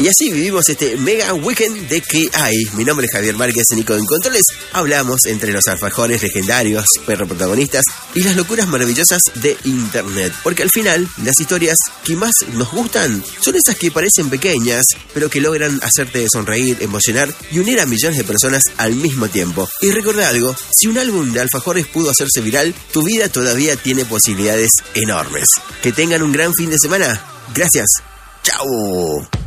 Y así vivimos este mega weekend de que hay. Mi nombre es Javier Márquez, Nico en Controles. Hablamos entre los alfajores legendarios, perro protagonistas y las locuras maravillosas de internet. Porque al final, las historias que más nos gustan son esas que parecen pequeñas, pero que logran hacerte sonreír, emocionar y unir a millones de personas al mismo tiempo. Y recuerda algo, si un álbum de alfajores pudo hacerse viral, tu vida todavía tiene posibilidades enormes. Que tengan un gran fin de semana. Gracias. ¡Chao!